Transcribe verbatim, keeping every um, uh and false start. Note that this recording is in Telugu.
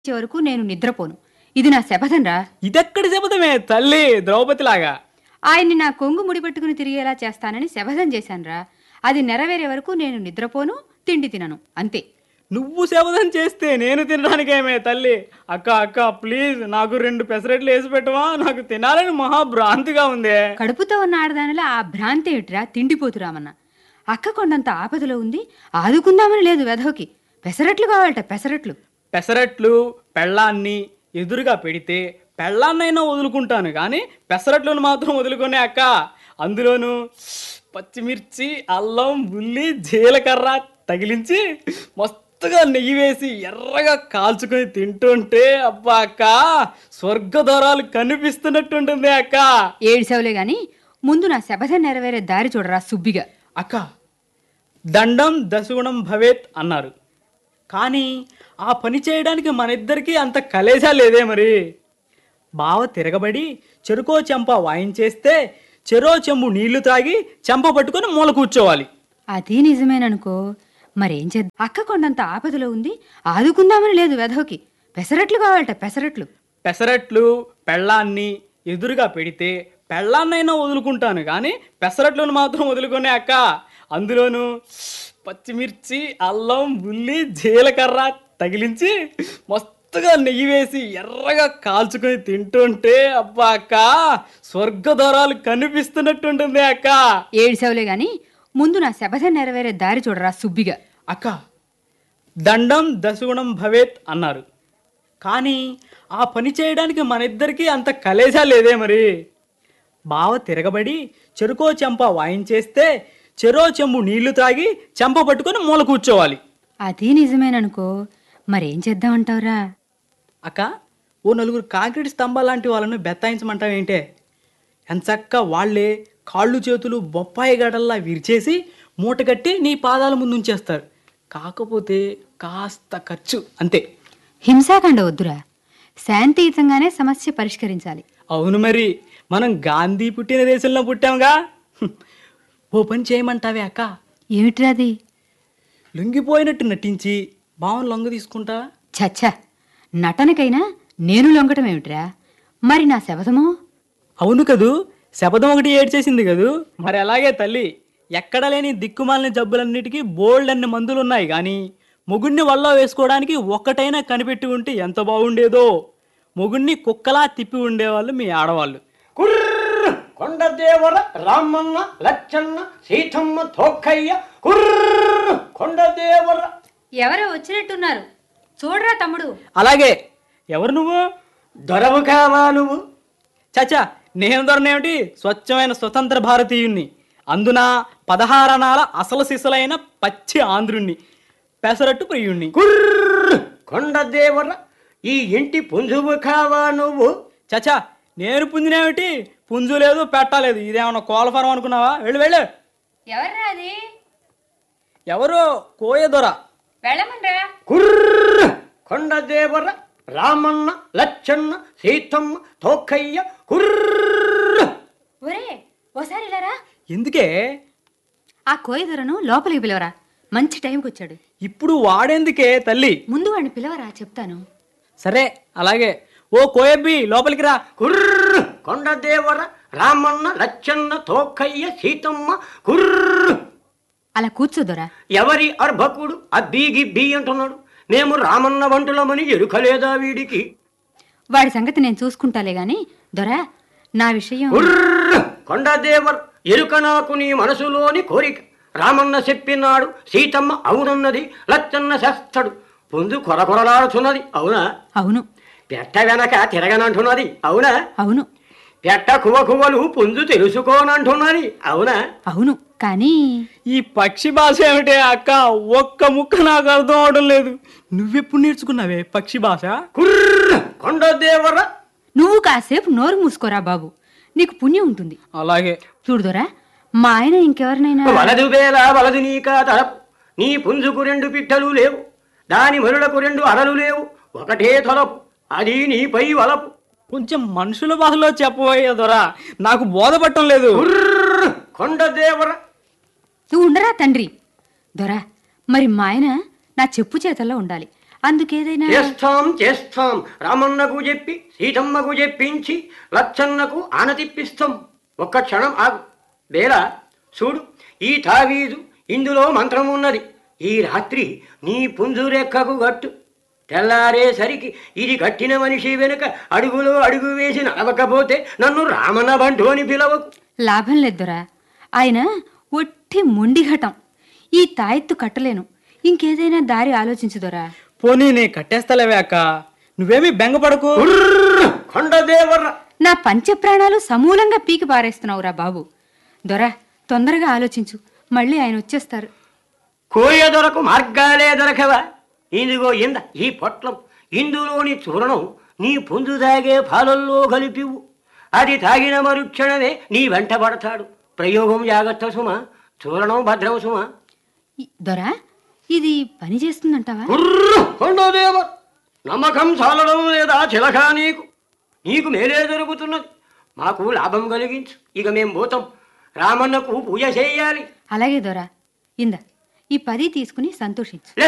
వరకు నేను నిద్రపోను. ఇది నా శపథంరా. ఇదెక్కడి శపథమే తల్లి, ద్రౌపదిలాగా. ఆయన్ని నా కొంగు ముడిపెట్టుకుని తిరిగేలా చేస్తానని శపథం చేశానురా. అది నెరవేరే వరకు నేను నిద్రపోను, తిండి తినను, అంతే. నువ్వు శపథం చేస్తే నేను తినడానికేమే తల్లి. అక్క అక్క ప్లీజ్ నాకు రెండు పెసరెట్లు వేసి పెట్టవా, నాకు తినాలని మహాభ్రాంతిగా ఉంది. కడుపుతో ఉన్న ఆడదానిలా ఆ భ్రాంతి ఏట్రా తిండిపోతురామన్న. అక్క కొండంత ఆపదలో ఉంది, ఆదుకుందామని లేదు వెధవకి. పెసరట్లు కావాలట, పెసరట్లు. పెసరట్లు పెళ్ళాన్ని ఎదురుగా పెడితే పెళ్ళాన్నైనా వదులుకుంటాను కానీ పెసరట్లను మాత్రం వదులుకునే అక్క. అందులోనూ పచ్చిమిర్చి, అల్లం, ఉల్లి, జీలకర్ర తగిలించి మస్తుగా నెయ్యి వేసి ఎర్రగా కాల్చుకొని తింటుంటే అబ్బా అక్క, స్వర్గద్వారాలు కనిపిస్తున్నట్టుంటుంది అక్క. ఏడిసవులే గాని ముందు నా శపథం నెరవేరే దారి చూడరా సుబ్బిగా. అక్క, దండం దశగుణం భవేత్ అన్నారు, కానీ ఆ పని చేయడానికి మన ఇద్దరికీ అంత కలేజా లేదే మరి. బావ తిరగబడి చెరుకో చెంప వాయించేస్తే చెరో చెంబు నీళ్లు తాగి చెంప పట్టుకొని మూల కూర్చోవాలి. అది నిజమేననుకో, మరేం చేద్దాం. అక్క కొండంత ఆపదలో ఉంది, ఆదుకుందామని లేదు వెధవకి. పెసరట్లు కావాలట, పెసరట్లు. పెసరట్లు పెళ్ళాన్ని ఎదురుగా పెడితే పెళ్ళాన్నైనా వదులుకుంటాను కానీ పెసరట్లను మాత్రం వదులుకునే అక్క. అందులోనూ పచ్చిమిర్చి, అల్లం, ఉల్లి, జీలకర్ర తగిలించి మస్తుగా నెయ్యి వేసి ఎర్రగా కాల్చుకొని తింటుంటే అబ్బా అక్క, స్వర్గద్వారాలు కనిపిస్తున్నట్టుంటుంది అక్క. ఏడిసవులే గాని ముందు నా శపథం నెరవేరే దారి చూడరా సుబ్బిగా. అక్క, దండం దశగుణం భవేత్ అన్నారు, కానీ ఆ పని చేయడానికి మన ఇద్దరికీ అంత కలేజా లేదే మరి. బావ తిరగబడి చెరుకో చెంప వాయించేస్తే చెరో చెంబు నీళ్లు తాగి చెంప పట్టుకొని మూల కూర్చోవాలి. అది నిజమేననుకో, మరేం చేద్దామంటావురా. అక్క, ఓ నలుగురు కాంక్రీట్ స్తంభాలు లాంటి వాళ్ళను బెత్తాయించమంటావేంటే? ఎంచక్క వాళ్లే కాళ్ళు చేతులు బొప్పాయి గడల్లా విరిచేసి మూటగట్టి నీ పాదాల ముందు ఉంచేస్తారు. కాకపోతే కాస్త ఖర్చు, అంతే. హింసాకాండ వద్దురా, శాంతియుతంగానే సమస్య పరిష్కరించాలి. అవును మరి, మనం గాంధీ పుట్టిన దేశంలో పుట్టాంగా. ఓ పని చేయమంటావే అక్క? ఏమిట్రాది? లొంగిపోయినట్టు నటించి బావన్ లొంగ తీసుకుంటా. చచ్చా, నటనకైనా నేను లొంగటం ఏమిట్రా? మరి నా శపథమో? అవును కదూ, శపథం ఒకటి ఏడ్చేసింది కదూ. మరి అలాగే తల్లి, ఎక్కడ లేని దిక్కుమాలిన జబ్బులన్నిటికీ బోల్డ్ అన్ని మందులు ఉన్నాయి, కానీ మొగుణ్ణి వల్ల వేసుకోవడానికి ఒక్కటైనా కనిపెట్టి ఉంటే ఎంత బాగుండేదో. మొగుణ్ణి కుక్కలా తిప్పి ఉండేవాళ్ళు మీ ఆడవాళ్ళు. కుర్ర కొండదేవర రామన్న లచ్చన్న సీతమ్మ తోక్కయ్య కుర్ర కొండదేవర. ఎవరో వచ్చినట్టున్నారు, చూడరా తమ్ముడు. అలాగే. ఎవరు నువ్వు? దొరవు కావా నువ్వు? చచ్చా, నేను దొరనేమిటి? స్వచ్ఛమైన స్వతంత్ర భారతీయుణ్ణి, అందున పదహారణాల అసలు సిసలైన పచ్చి ఆంధ్రుణ్ణి, పెసరట్టు ప్రియుణ్ణి. కుర్ర కొండదేవర, ఈ ఇంటి పుంజువు కావా నువ్వు? చచ్చా, నేను పుంజినేమిటి? పుంజు లేదు, పెట్టలేదు. ఇదేమన్నా కోలఫరం అనుకున్నావా? వెళ్ళు వెళ్ళు. ఎవర్రా అది? ఎవరో కోయ దొర. వెళ్ళమనరా. కుర్ర కొండదేవర రామన్న లచ్చన్న సీతమ్మ తోక్కయ్య కుర్ర. ఒరే, ఓసారి ఇలారా. ఎందుకే? ఆ కోయదొరను లోపలికి పిలవరా, మంచి టైంకి వచ్చాడు. ఇప్పుడు వాడేందుకే తల్లి? ముందు వాడిని పిలవరా, చెప్తాను. సరే అలాగే. ఓ కోయబ్బి, లోపలికి రా. కుర్ర కొండదేవర రామన్న లచ్చన్న తోక్కయ్య సీతమ్మ కుర్ర. అలా కూర్చోదొరా. ఎవరి అర్భకుడు అబ్బీ గిబ్బీ అంటున్నాడు? మేము రామన్న వంటులమని ఎరుకలేదా వీడికి? వాడి సంగతి నేను చూసుకుంటాలే గాని దొరా, నా విషయం. కుర్ర కొండదేవర్, ఎరుక నాకు నీ మనసులోని కోరిక. రామన్న చెప్పినాడు, సీతమ్మ అవునన్నది, లచ్చన్న చేస్తాడు. పొందు కొరకొరలాడుతున్నది, అవునా? అవును. పెట్ట వెనక తిరగనంటున్నది, అవునా? అవును. పెట్ట కువ కువలు పుంజు తెలుసుకోనంటున్నది, అవునా? అవును, కానీ ఈ పక్షి భాష ఏమిటే అక్క? ఒక్క ముక్క నాకు అర్థం అవడం లేదు. నువ్వెప్పుడు నేర్చుకున్నావే పక్షి భాష? కుర్ర కొండదేవర, నువ్వు కాసేపు నోరు మూసుకోరా బాబు, నీకు పుణ్యం ఉంటుంది. అలాగే. చూడుదొరా, మా ఆయన ఇంకెవరినైనా. వలదు వేల వలదు నీకా తలపు, నీ పుంజుకు రెండు పిట్టలు లేవు, దాని మరులకు రెండు అరలు లేవు, ఒకటే తలపు, అది నీపై వలపు. కొంచెం మనుషుల భాషలో చెప్పబోయే దొరా, నాకు బోధపట్టం లేదు. కుర్ర కొండదేవర. నువ్వు ఉండరా తండ్రి. దొరా, మరి మా ఆయన నా చెప్పు చేతల్లో ఉండాలి. అందుకేదైనా చేస్తాం చేస్తాం రామన్నకు చెప్పి సీతమ్మకు చెప్పించి లచ్చన్నకు ఆనతిప్పిస్తాం. ఒక్క క్షణం ఆగు. బేల చూడు, ఈ తావీదు ఇందులో మంత్రం ఉన్నది. ఈ రాత్రి నీ పుంజురెక్కకు గట్టు. తెల్లారేసరికి ఇది కట్టిన మనిషి వెనుక అడుగులో అడుగు వేసి నడవకపోతే నన్ను రామన్న బంటు అని పిలవకు. లాభం లేదురా, ఆయన ఒట్టి మొండిఘటం. ఈ తాయెత్తు కట్టలేను, ఇంకేదైనా దారి ఆలోచించుదోరా. పోనీ నే కట్టేస్తలేవే అక్క, నువ్వేమీ బెంగపడకు. ఉర్ర్ కొండదేవర్ర. నా పంచప్రాణాలు సమూలంగా పీకి పారేస్తున్నావురా బాబు. దొరా, తొందరగా ఆలోచించు, మళ్ళీ ఆయన వచ్చేస్తారు. కోయ దొరకు మార్గాలే దొరకవా? ఇదిగో ఇంద ఈ పొట్లం, ఇందులోని చూరణం నీ పుంజు తాగే పాలల్లో కలిపివు. అది తాగిన మరుక్షణమే నీ వెంట పడతాడు. ప్రయోగం జాగ్రత్త సుమా, చూరణం భద్రం సుమా. ఈ- దొరా, ఇది పని చేస్తుందంటావా? కొండోదేవ, నమ్మకం చాలడం లేదా చిలకా నీకు? నీకు మేలే జరుగుతున్నది, మాకు లాభం కలిగించు. ఇక మేం పోతాం, రామన్నకు పూజ చేయాలి. అలాగే దొరా, ఇంద ఈ పది తీసుకుని సంతోషించు. లే